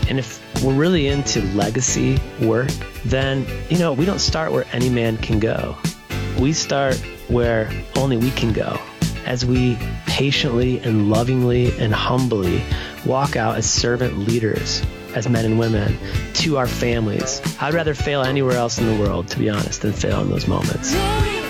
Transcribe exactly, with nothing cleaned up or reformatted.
And if we're really into legacy work, then, you know, we don't start where any man can go. We start where only we can go, as we patiently and lovingly and humbly walk out as servant leaders, as men and women, to our families. I'd rather fail anywhere else in the world, to be honest, than fail in those moments.